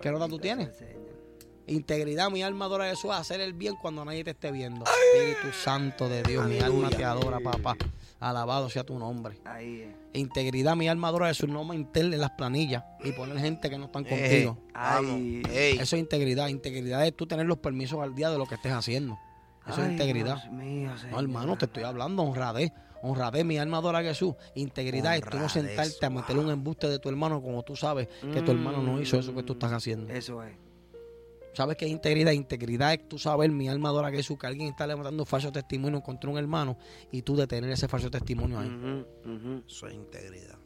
¿Qué nota tú tienes? Integridad, mi alma adora a Jesús, hacer el bien cuando nadie te esté viendo. Espíritu Santo de Dios, mi alma te adora, papá. Alabado sea tu nombre. Integridad, mi alma adora a Jesús, no meterle en las planillas y poner gente que no están contigo. Eso es integridad. Integridad es tú tener los permisos al día de lo que estés haciendo. Eso es integridad. Dios mío, no, hermano, te estoy hablando honradez. Honradez, mi alma adora a Jesús. Integridad es tú no sentarte a meterle un embuste de tu hermano como tú sabes que tu hermano no hizo eso que tú estás haciendo. Eso es. ¿Sabes qué es integridad? Integridad es tú saber, mi alma adora a Jesús, que alguien está levantando falso testimonio contra un hermano y tú detener ese falso testimonio ahí. Eso es integridad.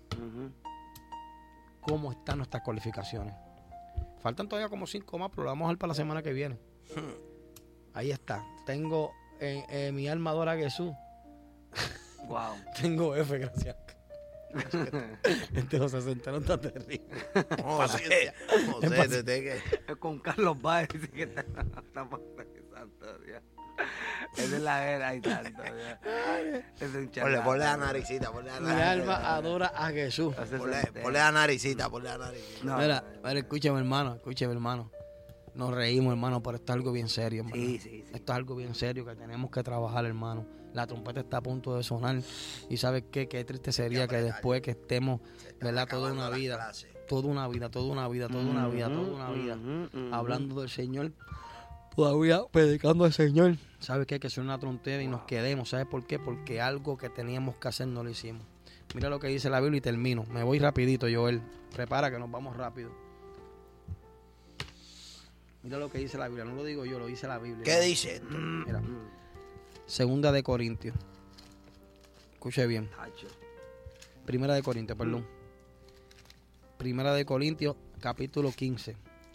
¿Cómo están nuestras cualificaciones? Faltan todavía como 5 más, pero lo vamos a ver para la semana que viene. Ahí está. Tengo mi alma adora a Jesús. Wow. Tengo F, gracias. Este José Centeno está terrible. José, con Carlos Báez dice que está santo Dios. Esa es la era y tanto. Ponle la naricita, Mi alma adora a Jesús. Ponle la naricita, No, mira, escúchame, hermano. Nos reímos, hermano, pero esto es algo bien serio, hermano. Sí. Esto es algo bien serio que tenemos que trabajar, hermano. La trompeta está a punto de sonar. Y ¿sabes qué? Qué triste sería que después que estemos, ¿verdad? Toda una vida, hablando del Señor, todavía predicando al Señor. ¿Sabes qué? Que suena una trompeta y nos quedemos. ¿Sabes por qué? Porque algo que teníamos que hacer no lo hicimos. Mira lo que dice la Biblia y termino. Me voy rapidito, Joel. Prepara que nos vamos rápido. Mira lo que dice la Biblia. No lo digo yo, lo dice la Biblia. ¿Qué dice? Mira. Segunda de Corintios. Escuche bien. Primera de Corintios, perdón. Primera de Corintios, capítulo 15.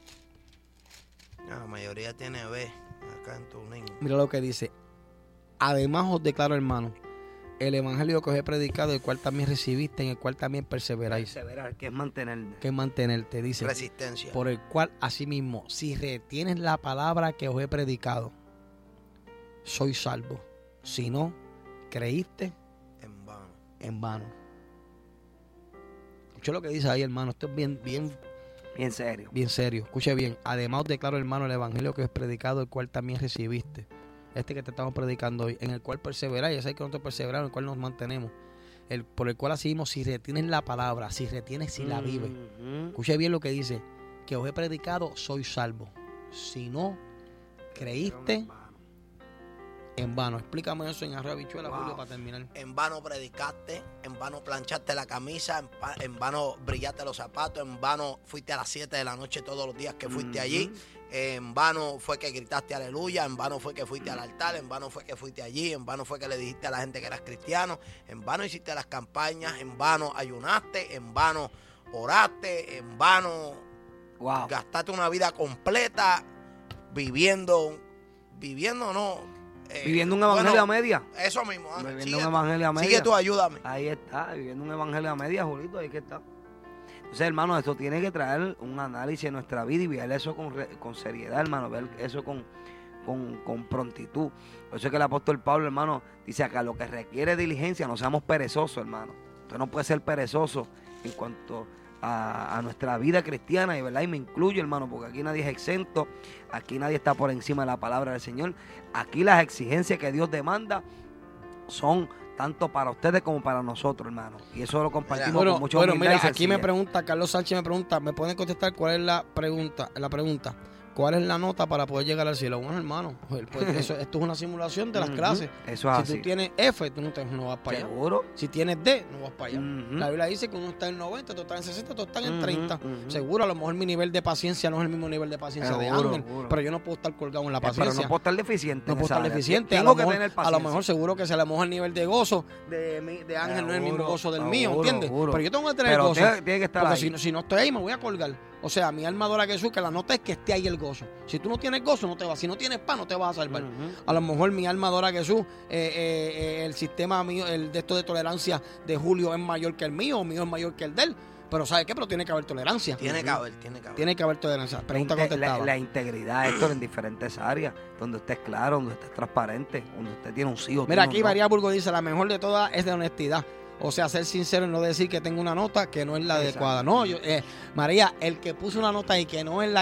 La mayoría tiene B acá en tu niño. Mira lo que dice. Además os declaro, hermano, el evangelio que os he predicado, el cual también recibiste, en el cual también perseveráis. Perseverar, que es mantenerte. Que es mantenerte, dice. Resistencia. Por el cual, asimismo, si retienes la palabra que os he predicado, soy salvo. Si no, creíste en vano. Escucha lo que dice ahí, hermano. Esto es bien serio. Bien serio. Escuche bien. Además os declaro, hermano, el evangelio que os he predicado, el cual también recibiste. Este que te estamos predicando hoy, en el cual perseveráis. Ya sabes que nosotros perseveramos, en el cual nos mantenemos. Por el cual así si retienes la palabra, si la vives. Escuche bien lo que dice. Que os he predicado, soy salvo. Si no, creíste en vano. Explícame eso en Arroyo Habichuela, Julio, para terminar. En vano predicaste, en vano planchaste la camisa, en vano brillaste los zapatos, en vano fuiste a las 7 de la noche todos los días que fuiste allí, en vano fue que gritaste aleluya, en vano fue que fuiste al altar, en vano fue que fuiste allí, en vano fue que le dijiste a la gente que eras cristiano, en vano hiciste las campañas, en vano ayunaste, en vano oraste, en vano gastaste una vida completa viviendo un evangelio a media. Eso mismo. Viviendo un evangelio a media. Sigue tú, ayúdame. Ahí está, viviendo un evangelio a media, Julito, ahí que está. Entonces, hermano, esto tiene que traer un análisis en nuestra vida y ver eso con seriedad, hermano, ver eso con prontitud. Por eso es que el apóstol Pablo, hermano, dice acá, lo que requiere diligencia, no seamos perezosos, hermano. Usted no puede ser perezoso en cuanto a nuestra vida cristiana, y verdad, y me incluyo, hermano, porque aquí nadie es exento, aquí nadie está por encima de la palabra del Señor. Aquí las exigencias que Dios demanda son tanto para ustedes como para nosotros, hermano, y eso lo compartimos con mucho humildad. Mira, aquí me pregunta, Carlos Sánchez me pregunta, ¿me pueden contestar cuál es la pregunta? ¿Cuál es la nota para poder llegar al cielo? Bueno, hermano, pues esto es una simulación de las clases. Eso es así. Si tú tienes F, tú no vas para allá. ¿Seguro? Si tienes D, no vas para allá. La Biblia dice que uno está en 90, tú estás en 60, tú estás en 30. Seguro, a lo mejor mi nivel de paciencia no es el mismo nivel de paciencia de Ángel, pero yo no puedo estar colgado en la paciencia. Pero no puedo estar deficiente. No puedo estar deficiente. Tengo que tener paciencia. A lo mejor seguro que si a lo mejor el nivel de gozo de Ángel no es el mismo gozo del mío, ¿entiendes? Pero yo tengo que tener gozo. Tiene que estar porque ahí. si no estoy ahí, me voy a colgar. O sea, mi alma adora a Jesús, que la nota es que esté ahí el gozo. Si tú no tienes gozo, no te vas. Si no tienes paz, no te vas a salvar. A lo mejor mi alma adora a Jesús, el sistema mío, el de esto de tolerancia de Julio es mayor que el mío, o mío es mayor que el de él. Pero ¿sabes qué? Pero tiene que haber tolerancia. Tiene que haber. Tiene que haber tolerancia. Pregunta contestada. La integridad, Héctor, en diferentes áreas, donde usted es claro, donde usted es transparente, donde usted tiene un sí o Mira, aquí María Burgo dice, la mejor de todas es de honestidad. O sea, ser sincero y no decir que tengo una nota que no es la adecuada. No, María, el que puso una nota y que no es la